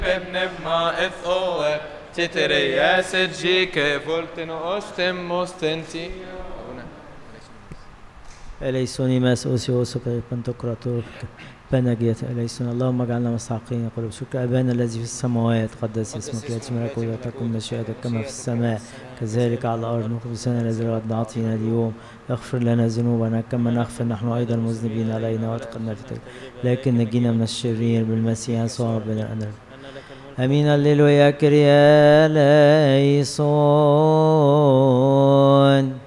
Πνεύμα εθώε, τετεριάς ετζή και βόλτεν όστεμ μοστεντι. eleison imas اوسيوس بنتقراطور بنجيت eleison اللهم اجعلنا مستحقين قلوب شكر ابانا الذي في السماوات قدس اسمك ياتي ملكوتك تكن مشيئتك كما في السماء كذلك على الارض خبزنا الذي غدنا اعطينا اليوم اغفر لنا ذنوبنا كما نغفر نحن ايضا المذنبين علينا واتقنا في لكن نجينا من الشرير بالمسيح يسوع ربنا امين هللويا كريا ليسون